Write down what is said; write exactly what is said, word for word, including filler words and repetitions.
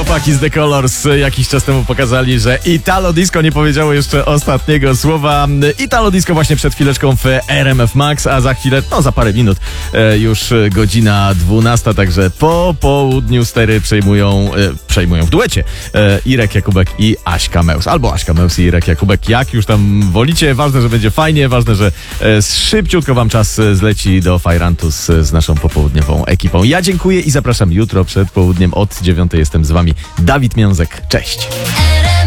Chłopaki z The Colors jakiś czas temu pokazali, że Italo Disco nie powiedziało jeszcze ostatniego słowa. Italo Disco właśnie przed chwileczką w R M F Max, a za chwilę, no za parę minut e, już godzina dwunasta, także po południu stery przejmują, e, przejmują w duecie e, Irek Jakubek i Aśka Meus. Albo Aśka Meus i Irek Jakubek, jak już tam wolicie. Ważne, że będzie fajnie, ważne, że e, szybciutko wam czas zleci do Fajrantu z, z naszą popołudniową ekipą. Ja dziękuję i zapraszam jutro przed południem od dziewiątej. Jestem z wami Dawid Miązek. Cześć.